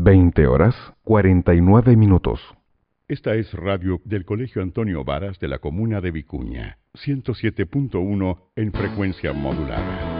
20 horas 49 minutos. Esta es radio del Colegio Antonio Varas de la comuna de Vicuña, 107.1 en frecuencia modulada.